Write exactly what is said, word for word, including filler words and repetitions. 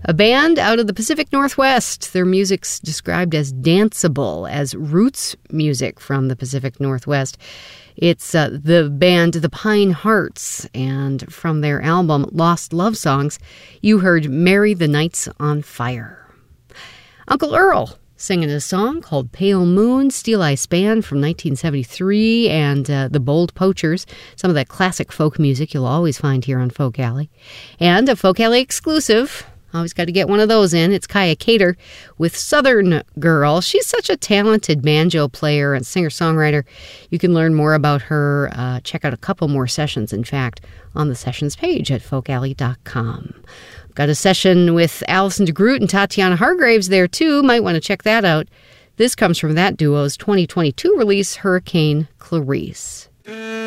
A band out of the Pacific Northwest. Their music's described as danceable, as roots music from the Pacific Northwest. It's uh, the band The Pine Hearts, and from their album Lost Love Songs, you heard Marry the Nights on Fire. Uncle Earl singing a song called Pale Moon, Steel Eye Band from nineteen seventy-three, and uh, The Bold Poachers, some of that classic folk music you'll always find here on Folk Alley. And a Folk Alley exclusive. Always got to get one of those in. It's Kaya Cater with Southern Girl. She's such a talented banjo player and singer-songwriter. You can learn more about her. Uh, check out a couple more sessions, in fact, on the sessions page at folk alley dot com. Got a session with Alison DeGroot and Tatiana Hargraves there, too. Might want to check that out. This comes from that duo's twenty twenty-two release, Hurricane Clarice.